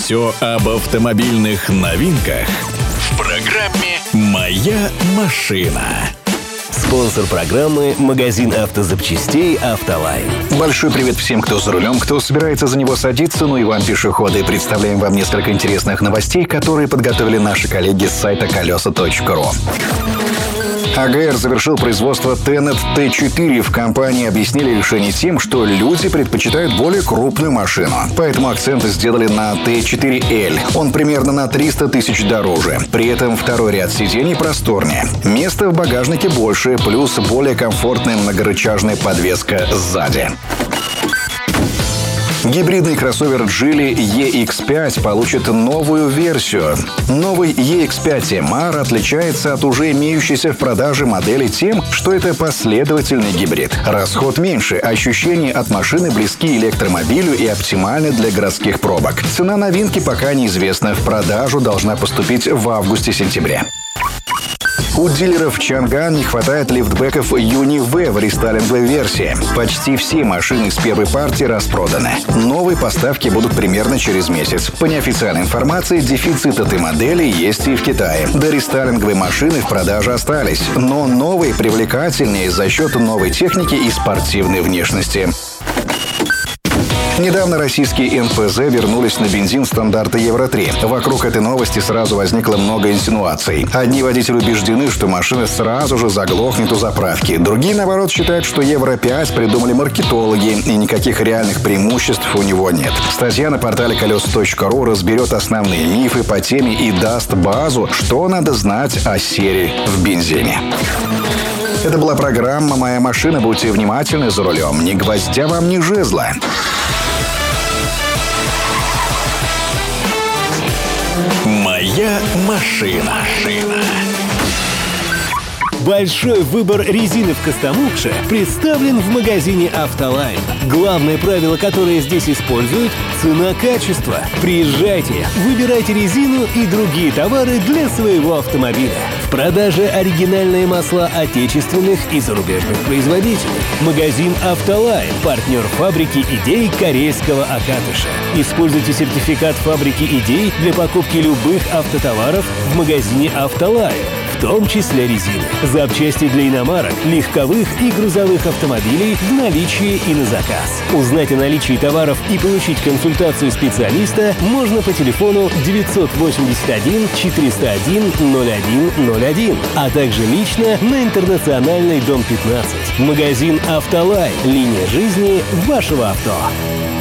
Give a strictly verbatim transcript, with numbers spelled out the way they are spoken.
Все об автомобильных новинках в программе «Моя машина». Спонсор программы – магазин автозапчастей «Автолайн». Большой привет всем, кто за рулем, кто собирается за него садиться, ну и вам, пешеходы. Представляем вам несколько интересных новостей, которые подготовили наши коллеги с сайта колеса точка ру. АГР завершил производство Tenet Т четыре. В компании объяснили решение тем, что люди предпочитают более крупную машину. Поэтому акценты сделали на Т четыре Л. Он примерно на триста тысяч дороже. При этом второй ряд сидений просторнее. Места в багажнике больше, плюс более комфортная многорычажная подвеска сзади. Гибридный кроссовер Geely и икс пять получит новую версию. Новый и икс пять эм ар отличается от уже имеющейся в продаже модели тем, что это последовательный гибрид. Расход меньше, ощущения от машины близки электромобилю и оптимальны для городских пробок. Цена новинки пока неизвестна. В продажу должна поступить в августе-сентябре. У дилеров Чанган не хватает лифтбеков Юни-V в рестайлинговой версии. Почти все машины из первой партии распроданы. Новые поставки будут примерно через месяц. По неофициальной информации, дефицит этой модели есть и в Китае. До рестайлинговой машины в продаже остались, но новые привлекательнее за счет новой техники и спортивной внешности. Недавно российские эн пэ зэ вернулись на бензин стандарта Евро три. Вокруг этой новости сразу возникло много инсинуаций. Одни водители убеждены, что машина сразу же заглохнет у заправки. Другие, наоборот, считают, что Евро пять придумали маркетологи, и никаких реальных преимуществ у него нет. Статья на портале колеса точка ру разберет основные мифы по теме и даст базу, что надо знать о серии в бензине. Это была программа «Моя машина». Будьте внимательны за рулем. Ни гвоздя вам, ни жезла. «Моя машина». Большой выбор резины в Костомукше представлен в магазине «Автолайн». Главное правило, которое здесь используют – цена-качество. Приезжайте, выбирайте резину и другие товары для своего автомобиля. В продаже оригинальные масла отечественных и зарубежных производителей. Магазин «Автолайн» – партнер фабрики идей корейского Акатыша. Используйте сертификат фабрики идей для покупки любых автотоваров в магазине «Автолайн», в том числе резины. Запчасти для иномарок, легковых и грузовых автомобилей в наличии и на заказ. Узнать о наличии товаров и получить консультацию специалиста можно по телефону девятьсот восемьдесят один четыреста один ноль один ноль один, а также лично на Интернациональной, дом пятнадцать. Магазин «Автолайн». Линия жизни вашего авто.